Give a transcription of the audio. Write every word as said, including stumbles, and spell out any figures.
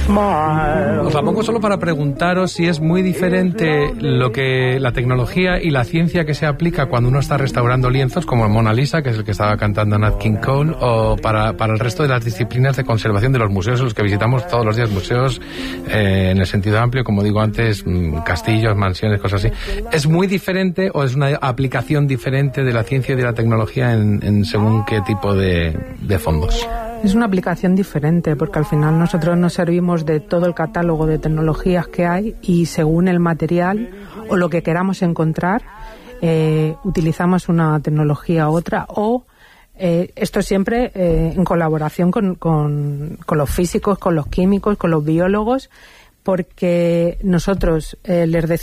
smile. Os la pongo solo para preguntaros si es muy diferente lo que la tecnología y la ciencia que se aplica cuando uno está restaurando lienzos, como en Mona Lisa, que es el que estaba cantando Nat King Cole, o para, para el resto de las disciplinas de conservación de los museos en los que visitamos todos los días, museos eh, en el sentido amplio, como digo antes, castillos, mansiones, cosas así. ¿Es muy diferente o es una aplicación diferente de la ciencia y de la tecnología en, en según qué tipo de, de fondos? Es una aplicación diferente, porque al final nosotros nos servimos de todo el catálogo de tecnologías que hay y según el material o lo que queramos encontrar, eh, utilizamos una tecnología u otra, o eh, esto siempre eh, en colaboración con, con, con los físicos, con los químicos, con los biólogos, porque nosotros eh, les decimos